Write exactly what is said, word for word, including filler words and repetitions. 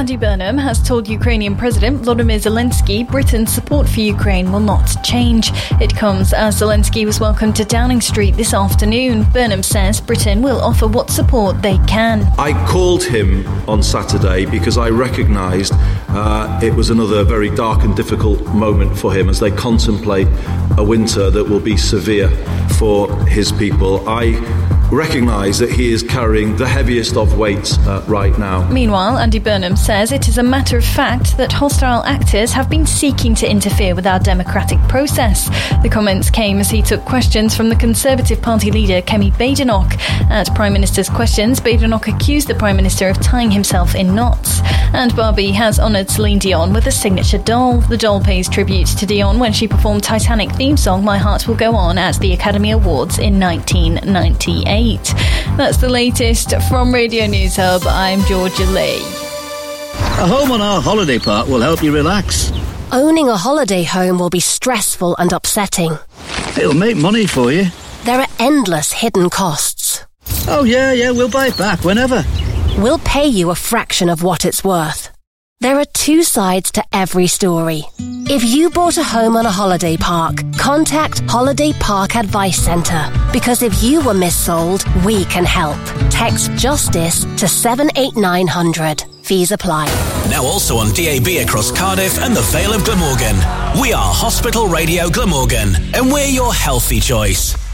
Andy Burnham has told Ukrainian President Volodymyr Zelensky Britain's support for Ukraine will not change. It comes as Zelensky was welcomed to Downing Street this afternoon. Burnham says Britain will offer what support they can. I called him on Saturday because I recognised uh, it was another very dark and difficult moment for him as they contemplate a winter that will be severe for his people. I recognise that he is carrying the heaviest of weights uh, right now. Meanwhile, Andy Burnham says it is a matter of fact that hostile actors have been seeking to interfere with our democratic process. The comments came as he took questions from the Conservative Party leader Kemi Badenoch. At Prime Minister's questions, Badenoch accused the Prime Minister of tying himself in knots. And Barbie has honoured Celine Dion with a signature doll. The doll pays tribute to Dion when she performed Titanic theme song My Heart Will Go On at the Academy Awards in nineteen ninety-eight. That's the latest from Radio News Hub. I'm Georgia Lee. A home on our holiday park will help you relax. Owning a holiday home will be stressful and upsetting. It'll make money for you. There are endless hidden costs. Oh yeah, yeah, we'll buy it back whenever. We'll pay you a fraction of what it's worth. There are two sides to every story. If you bought a home on a holiday park, contact Holiday Park Advice Centre. Because if you were missold, we can help. Text JUSTICE to seven eight nine hundred. Fees apply. Now also on D A B across Cardiff and the Vale of Glamorgan. We are Hospital Radio Glamorgan, and we're your healthy choice.